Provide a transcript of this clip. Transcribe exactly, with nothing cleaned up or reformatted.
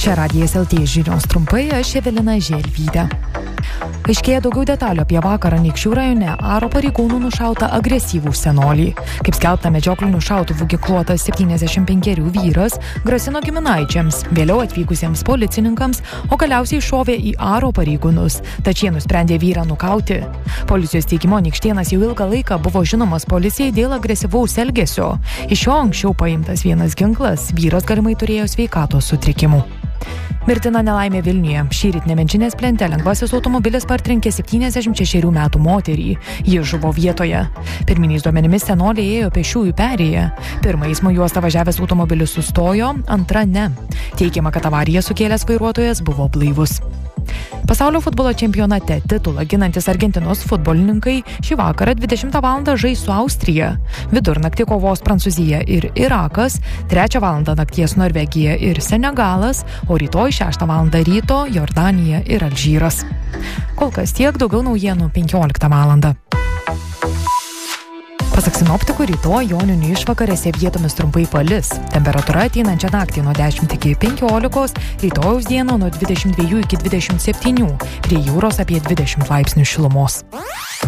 Čia Radijas L T žinios trumpai, aš Evelina Želvytė. Aiškėja daugiau detalių apie vakarą Anykščių rajone aro pareigūnų nušautą agresyvų senolį. Kaip skelbta, medžioklinių šautuvų ginkluotas septyniasdešimt penkerių vyras grasino giminaičiams, vėliau atvykusiems policininkams, o galiausiai šovė į aro pareigūnus, tačiau jie nusprendė vyrą nukauti. Policijos teigimu, Anykštėnas jau ilgą laiką buvo žinomas policijai dėl agresyvaus elgesio. Iš jo anksčiau paimtas vienas ginklas, vyras galimai turėjo sveikatos sutrikimų. Mirtina nelaimė Vilniuje. Šįryt Nemenčinės plente lengvasis automobilis partrenkė septyniasdešimt šešerių metų moterį. Ji žuvo vietoje. Pirminiais duomenimis senolė ėjo pėsčiųjų perėją. Pirmą eismo juostą važiavęs automobilis sustojo, antra ne. Teigiama, kad avariją sukėlęs vairuotojas buvo blaivus. Pasaulio futbolo čempionate titulą ginantis Argentinos futbolininkai šį vakarą dvidešimtą valandą žais su Austrija. Vidurnaktį kovos Prancūzija ir Irakas, trečią valandą nakties Norvegija ir Senegalas, o rytoj šeštą valandą ryto Jordanija ir Alžyras. Kol kas tiek, daugiau naujienų penkioliktą valandą. Pasak sinoptikų, rytoj joninių išvakarėse vietomis trumpai palis. Temperatūra ateinančią naktį nuo dešimt iki penkiolikos, rytojaus dieną nuo dvidešimt dviejų iki dvidešimt septynių, prie jūros apie dvidešimt laipsnių šilumos.